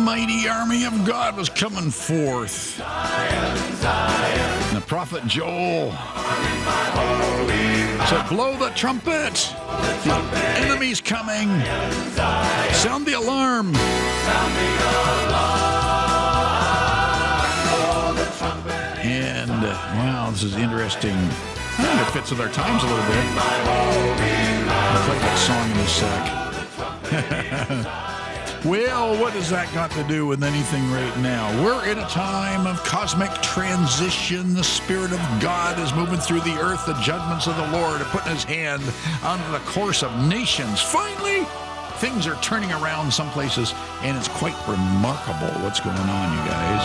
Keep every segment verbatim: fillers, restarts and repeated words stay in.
mighty army of God was coming forth. Zion, Zion. And the prophet Joel said, blow the trumpet. The, trumpet. The enemy's coming. Zion, Zion. Sound the alarm. Sound the alarm. The trumpet. And, uh, wow, this is interesting. I think it fits with our times a little bit. I'll play that song in a sec. Well, what has that got to do with anything right now? We're in a time of cosmic transition. The Spirit of God is moving through the earth. The judgments of the Lord are putting his hand on the course of nations. Finally, things are turning around some places, and it's quite remarkable what's going on, you guys.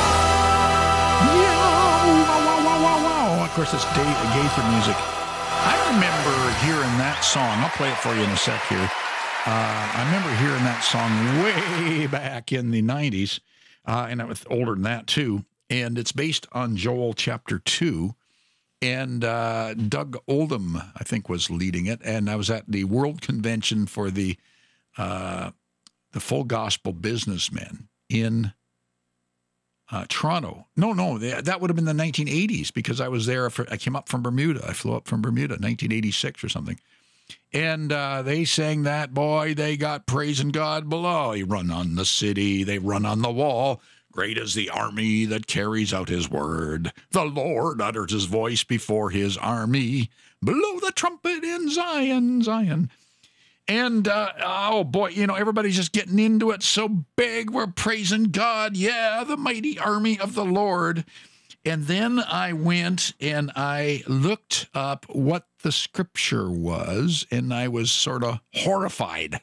Yeah, wow, wow, wow, wow, wow. Of course, it's gay, gay for music. I remember hearing that song. I'll play it for you in a sec here. Uh, I remember hearing that song way back in the nineties, uh, and I was older than that too. And it's based on Joel chapter two, and uh, Doug Oldham, I think, was leading it. And I was at the World Convention for the uh, the Full Gospel Businessmen in uh, Toronto. No, no, that would have been the nineteen eighties because I was there. For, I came up from Bermuda. I flew up from Bermuda, nineteen eighty-six or something. And uh, they sang that, boy, they got praising God below. He run on the city, they run on the wall. Great is the army that carries out his word. The Lord utters his voice before his army. Blow the trumpet in Zion, Zion. And, uh, oh, boy, you know, everybody's just getting into it so big. We're praising God. Yeah, the mighty army of the Lord. And then I went and I looked up what the scripture was, and I was sort of horrified.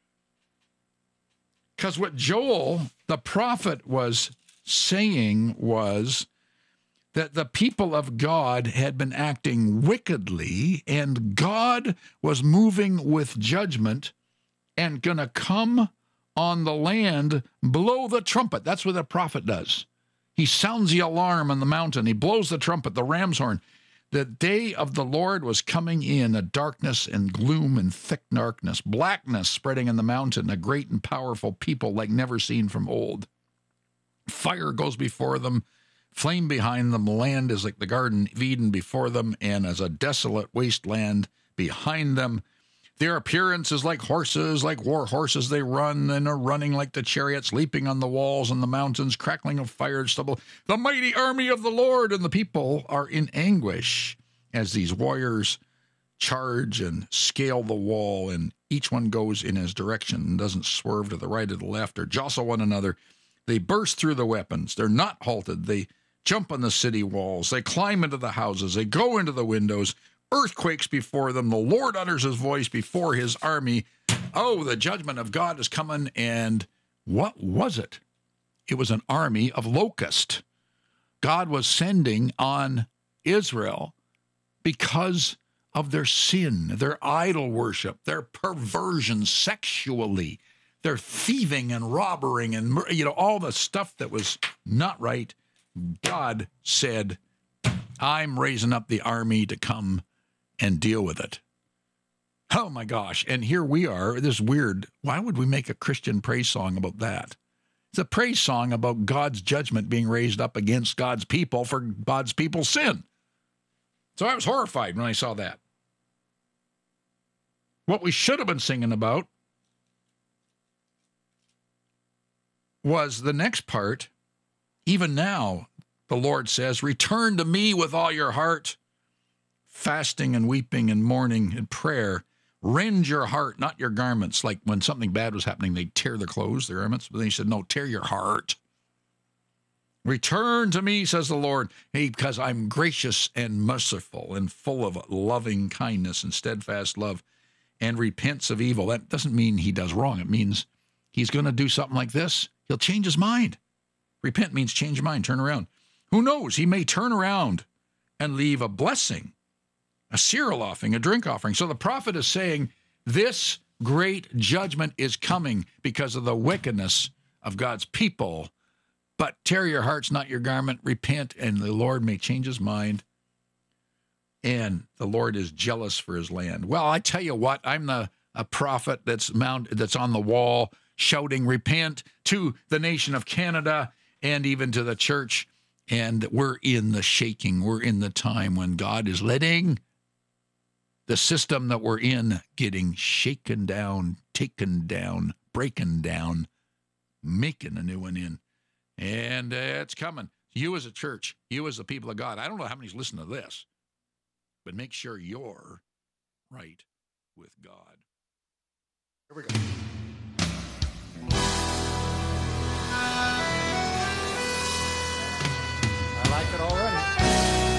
Because what Joel, the prophet, was saying was that the people of God had been acting wickedly, and God was moving with judgment and going to come on the land, blow the trumpet. That's what a prophet does. He sounds the alarm on the mountain. He blows the trumpet, the ram's horn. The day of the Lord was coming in, a darkness and gloom and thick darkness, blackness spreading in the mountain, a great and powerful people like never seen from old. Fire goes before them, flame behind them. Land is like the Garden of Eden before them, and as a desolate wasteland behind them. Their appearance is like horses, like war horses. They run and are running like the chariots, leaping on the walls and the mountains, crackling of fire and stubble. The mighty army of the Lord, and the people are in anguish as these warriors charge and scale the wall, and each one goes in his direction and doesn't swerve to the right or the left or jostle one another. They burst through the weapons. They're not halted. They jump on the city walls. They climb into the houses. They go into the windows. Earthquakes before them. The Lord utters his voice before his army. Oh, the judgment of God is coming. And what was it? It was an army of locusts. God was sending on Israel because of their sin, their idol worship, their perversion sexually, their thieving and robbering and, you know, all the stuff that was not right. God said, I'm raising up the army to come and deal with it. Oh my gosh. And here we are. This is weird. Why would we make a Christian praise song about that? It's a praise song about God's judgment being raised up against God's people for God's people's sin. So I was horrified when I saw that. What we should have been singing about was the next part. Even now, the Lord says, return to me with all your heart. Fasting and weeping and mourning and prayer. Rend your heart, not your garments. Like when something bad was happening, they'd tear their clothes, their garments. But then he said, no, tear your heart. Return to me, says the Lord, hey, because I'm gracious and merciful and full of loving kindness and steadfast love, and repents of evil. That doesn't mean he does wrong. It means he's going to do something like this. He'll change his mind. Repent means change your mind, turn around. Who knows? He may turn around and leave a blessing, a cereal offering, a drink offering. So the prophet is saying this great judgment is coming because of the wickedness of God's people. But tear your hearts, not your garment. Repent, and the Lord may change his mind. And the Lord is jealous for his land. Well, I tell you what, I'm the a prophet that's mount, that's on the wall shouting, repent, to the nation of Canada and even to the church. And we're in the shaking. We're in the time when God is letting the system that we're in getting shaken down, taken down, breaking down, making a new one in. And uh, it's coming. You as a church, you as the people of God, I don't know how many's listening to this, but make sure you're right with God. Here we go.